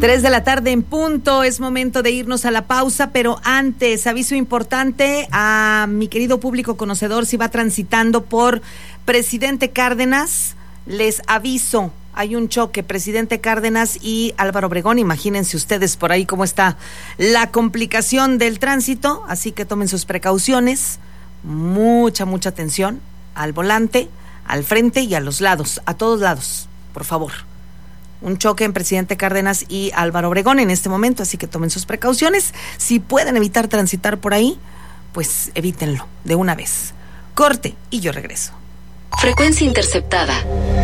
3 de la tarde en punto, es momento de irnos a la pausa, pero antes, aviso importante a mi querido público conocedor, si va transitando por Presidente Cárdenas, les aviso, hay un choque, Presidente Cárdenas y Álvaro Obregón, imagínense ustedes por ahí cómo está la complicación del tránsito, así que tomen sus precauciones, mucha atención al volante, al frente y a los lados, a todos lados, por favor. Un choque en Presidente Cárdenas y Álvaro Obregón en este momento, así que tomen sus precauciones. Si pueden evitar transitar por ahí, pues evítenlo de una vez. Corte y yo regreso. Frecuencia interceptada.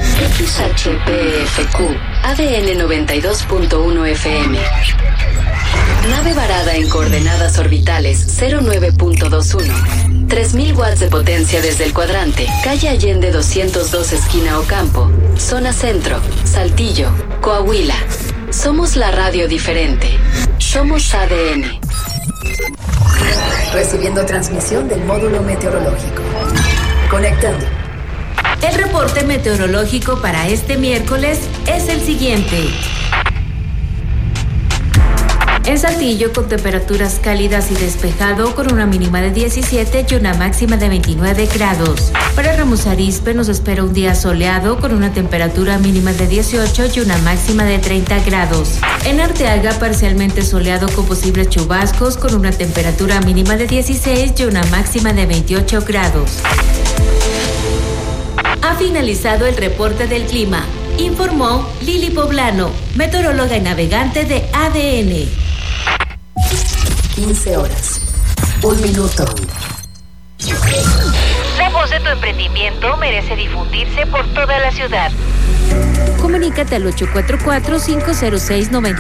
XHPFQ, ADN 92.1 FM. Nave varada en coordenadas orbitales 09.21. 3000 watts de potencia desde el cuadrante. Calle Allende 202, esquina Ocampo. Zona Centro, Saltillo, Coahuila. Somos la radio diferente. Somos ADN. Recibiendo transmisión del módulo meteorológico. Conectando. El reporte meteorológico para este miércoles es el siguiente. En Saltillo, con temperaturas cálidas y despejado, con una mínima de 17 y una máxima de 29 grados. Para Ramos Arizpe nos espera un día soleado, con una temperatura mínima de 18 y una máxima de 30 grados. En Arteaga, parcialmente soleado con posibles chubascos, con una temperatura mínima de 16 y una máxima de 28 grados. Ha finalizado el reporte del clima. Informó Lili Poblano, meteoróloga y navegante de ADN. 15 horas. 1 minuto. La voz de tu emprendimiento merece difundirse por toda la ciudad. Comunícate al 844-506-90.